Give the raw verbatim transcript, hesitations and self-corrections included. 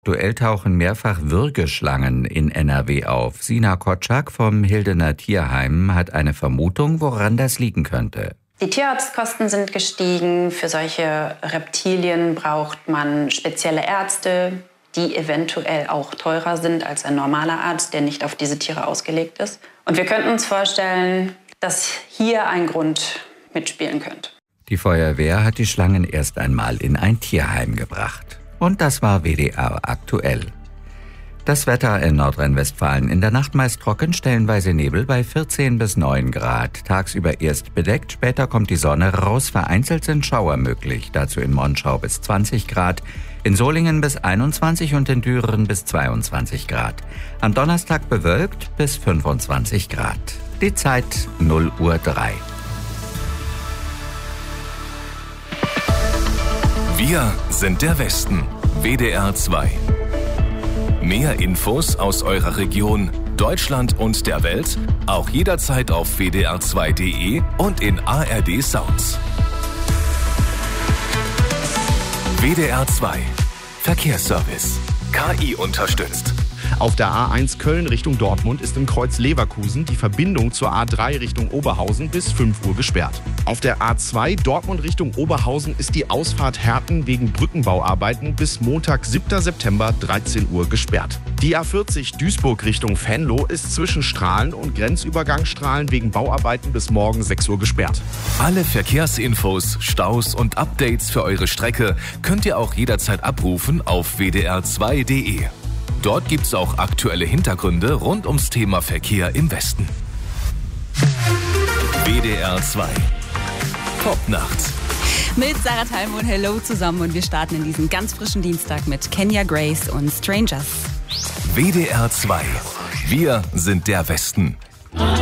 Aktuell tauchen mehrfach Würgeschlangen in N R W auf. Sina Kotschak vom Hildener Tierheim hat eine Vermutung, woran das liegen könnte. Die Tierarztkosten sind gestiegen. Für solche Reptilien braucht man spezielle Ärzte, die eventuell auch teurer sind als ein normaler Arzt, der nicht auf diese Tiere ausgelegt ist. Und wir könnten uns vorstellen, dass hier ein Grund mitspielen könnte. Die Feuerwehr hat die Schlangen erst einmal in ein Tierheim gebracht. Und das war W D R aktuell. Das Wetter in Nordrhein-Westfalen: in der Nacht meist trocken, stellenweise Nebel bei vierzehn bis neun Grad. Tagsüber erst bedeckt, später kommt die Sonne raus, vereinzelt sind Schauer möglich. Dazu in Monschau bis zwanzig Grad, in Solingen bis einundzwanzig und in Düren bis zweiundzwanzig Grad. Am Donnerstag bewölkt bis fünfundzwanzig Grad. Die Zeit null Uhr drei. Wir sind der Westen. W D R zwei. Mehr Infos aus eurer Region, Deutschland und der Welt auch jederzeit auf w d r zwei punkt d e und in A R D Sounds. W D R zwei. Verkehrsservice. K I unterstützt. Auf der A eins Köln Richtung Dortmund ist im Kreuz Leverkusen die Verbindung zur A drei Richtung Oberhausen bis fünf Uhr gesperrt. Auf der A zwei Dortmund Richtung Oberhausen ist die Ausfahrt Herten wegen Brückenbauarbeiten bis Montag, siebter September, dreizehn Uhr gesperrt. Die A vierzig Duisburg Richtung Venlo ist zwischen Strahlen und Grenzübergang Strahlen wegen Bauarbeiten bis morgen sechs Uhr gesperrt. Alle Verkehrsinfos, Staus und Updates für eure Strecke könnt ihr auch jederzeit abrufen auf w d r zwei punkt d e. Dort gibt's auch aktuelle Hintergründe rund ums Thema Verkehr im Westen. W D R zwei. Top nachts. Mit Sarah Thalm und Hello zusammen, und wir starten in diesen ganz frischen Dienstag mit Kenya Grace und Strangers. W D R zwei. Wir sind der Westen.